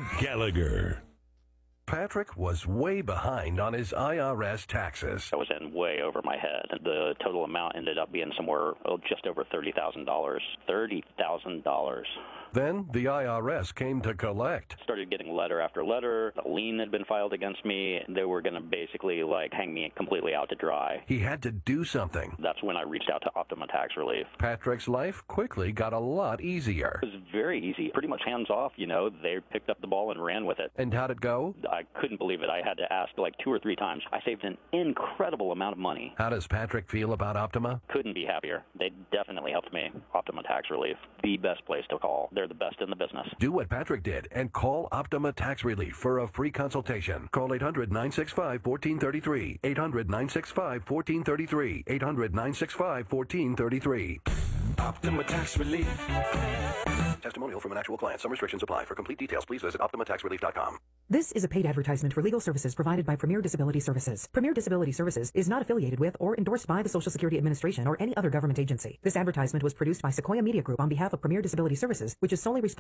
Gallagher. Patrick was way behind on his IRS taxes. I was in way over my head. The total amount ended up being somewhere just over $30,000. $30,000. Then the IRS came to collect. Started getting letter after letter. A lien had been filed against me. They were going to basically hang me completely out to dry. He had to do something. That's when I reached out to Optima Tax Relief. Patrick's life quickly got a lot easier. It was very easy, pretty much hands off, They picked up the ball and ran with it. And how'd it go? I couldn't believe it. I had to ask 2 or 3 times. I saved an incredible amount of money. How does Patrick feel about Optima? Couldn't be happier. They definitely helped me. Optima Tax Relief, the best place to call. They're the best in the business. Do what Patrick did and call Optima Tax Relief for a free consultation. Call 800-965-1433. 800-965-1433. 800-965-1433. Optima Tax Relief. Testimonial from an actual client. Some restrictions apply. For complete details, please visit OptimaTaxRelief.com. This is a paid advertisement for legal services provided by Premier Disability Services. Premier Disability Services is not affiliated with or endorsed by the Social Security Administration or any other government agency. This advertisement was produced by Sequoia Media Group on behalf of Premier Disability Services, which is solely responsible